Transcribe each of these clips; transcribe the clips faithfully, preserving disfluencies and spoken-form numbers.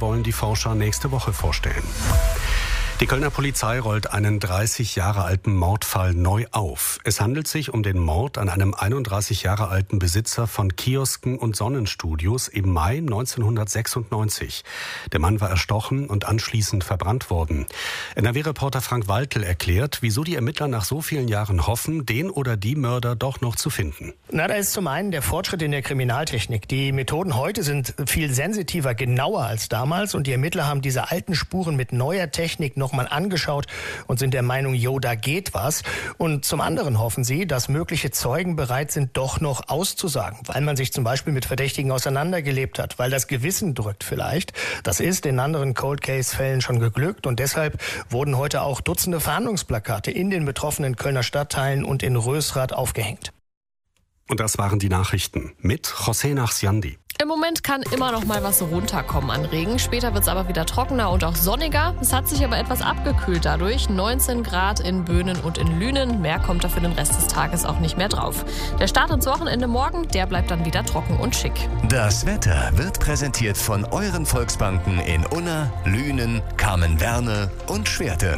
wollen die Forscher nächste Woche vorstellen. Die Kölner Polizei rollt einen dreißig Jahre alten Mordfall neu auf. Es handelt sich um den Mord an einem einunddreißig Jahre alten Besitzer von Kiosken und Sonnenstudios im Mai neunzehnhundertsechsundneunzig. Der Mann war erstochen und anschließend verbrannt worden. N R W-Reporter Frank Waltel erklärt, wieso die Ermittler nach so vielen Jahren hoffen, den oder die Mörder doch noch zu finden. Na, da ist zum einen der Fortschritt in der Kriminaltechnik. Die Methoden heute sind viel sensitiver, genauer als damals. Und die Ermittler haben diese alten Spuren mit neuer Technik noch mal angeschaut und sind der Meinung, jo, da geht was. Und zum anderen hoffen sie, dass mögliche Zeugen bereit sind, doch noch auszusagen, weil man sich zum Beispiel mit Verdächtigen auseinandergelebt hat, weil das Gewissen drückt vielleicht. Das ist in anderen Cold-Case-Fällen schon geglückt und deshalb wurden heute auch Dutzende Fahndungsplakate in den betroffenen Kölner Stadtteilen und in Rösrath aufgehängt. Und das waren die Nachrichten mit José Nachsiandi. Im Moment kann immer noch mal was runterkommen an Regen. Später wird es aber wieder trockener und auch sonniger. Es hat sich aber etwas abgekühlt dadurch. neunzehn Grad in Böhnen und in Lünen. Mehr kommt da für den Rest des Tages auch nicht mehr drauf. Der Start ins Wochenende morgen, der bleibt dann wieder trocken und schick. Das Wetter wird präsentiert von euren Volksbanken in Unna, Lünen, Kamen-Werne und Schwerte.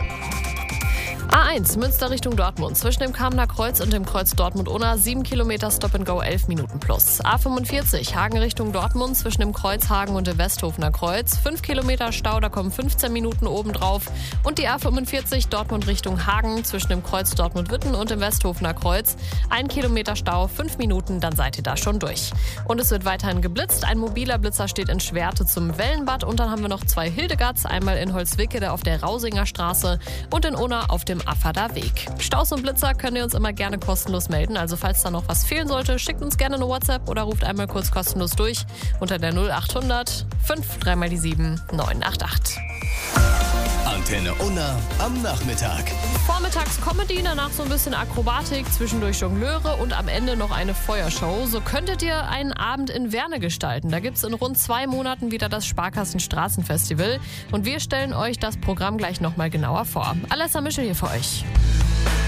A eins, Münster Richtung Dortmund. Zwischen dem Kamener Kreuz und dem Kreuz Dortmund-Unna sieben Kilometer Stop-and-Go, elf Minuten plus. A fünfundvierzig, Hagen Richtung Dortmund. Zwischen dem Kreuz Hagen und dem Westhofener Kreuz. fünf Kilometer Stau, da kommen fünfzehn Minuten obendrauf. Und die A fünfundvierzig, Dortmund Richtung Hagen. Zwischen dem Kreuz Dortmund-Witten und dem Westhofener Kreuz. ein Kilometer Stau, fünf Minuten, dann seid ihr da schon durch. Und es wird weiterhin geblitzt. Ein mobiler Blitzer steht in Schwerte zum Wellenbad. Und dann haben wir noch zwei Hildegards. Einmal in Holzwickede auf der Rausinger Straße und in Unna auf dem Affader Weg. Staus und Blitzer könnt ihr uns immer gerne kostenlos melden. Also falls da noch was fehlen sollte, schickt uns gerne eine WhatsApp oder ruft einmal kurz kostenlos durch unter der null achthundert fünf drei mal die sieben neun acht acht. Antenne Unna am Nachmittag. Vormittags Comedy, danach so ein bisschen Akrobatik, zwischendurch Jongleure und am Ende noch eine Feuershow. So könntet ihr einen Abend in Werne gestalten. Da gibt es in rund zwei Monaten wieder das Sparkassen-Straßenfestival. Und wir stellen euch das Programm gleich nochmal genauer vor. Alessa Mischel hier für euch.